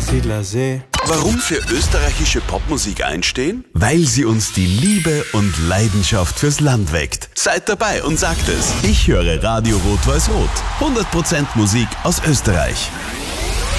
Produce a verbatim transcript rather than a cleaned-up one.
Einsiedler See. Warum für österreichische Popmusik einstehen? Weil sie uns die Liebe und Leidenschaft fürs Land weckt. Seid dabei und sagt es. Ich höre Radio Rot-Weiß-Rot. hundert Prozent Musik aus Österreich.